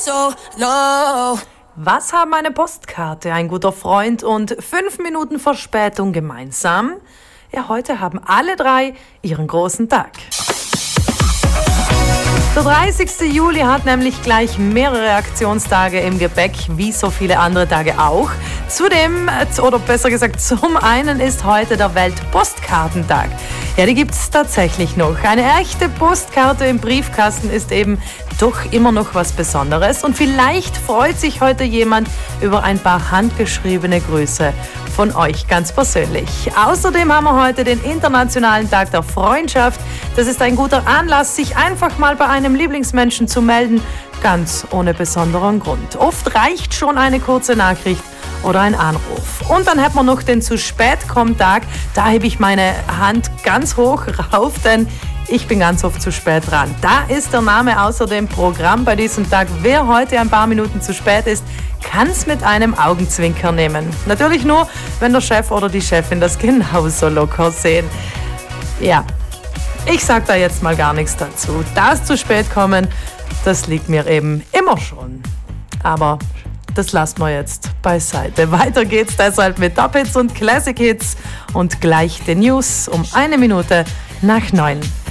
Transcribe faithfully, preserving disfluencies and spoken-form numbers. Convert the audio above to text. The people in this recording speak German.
so low. Was haben eine Postkarte, ein guter Freund und fünf Minuten Verspätung gemeinsam? Ja, heute haben alle drei ihren großen Tag. Der dreißigste Juli hat nämlich gleich mehrere Aktionstage im Gepäck, wie so viele andere Tage auch. Zudem, oder besser gesagt, zum einen ist heute der Weltpostkartentag. Ja, die gibt's tatsächlich noch. Eine echte Postkarte im Briefkasten ist eben doch immer noch was Besonderes. Und vielleicht freut sich heute jemand über ein paar handgeschriebene Grüße von euch ganz persönlich. Außerdem haben wir heute den Internationalen Tag der Freundschaft. Das ist ein guter Anlass, sich einfach mal bei einem Lieblingsmenschen zu melden, ganz ohne besonderen Grund. Oft reicht schon eine kurze Nachricht oder ein Anruf. Und dann hat man noch den Zu-Spät-Komm-Tag. Da hebe ich meine Hand ganz hoch rauf, denn ich bin ganz oft zu spät dran. Da ist der Name außerdem Programm bei diesem Tag. Wer heute ein paar Minuten zu spät ist, kann es mit einem Augenzwinker nehmen. Natürlich nur, wenn der Chef oder die Chefin das genauso locker sehen. Ja, ich sag da jetzt mal gar nichts dazu. Das zu spät kommen, das liegt mir eben immer schon. Aber das lassen wir jetzt beiseite. Weiter geht's deshalb mit Top Hits und Classic Hits und gleich die News um eine Minute nach neun.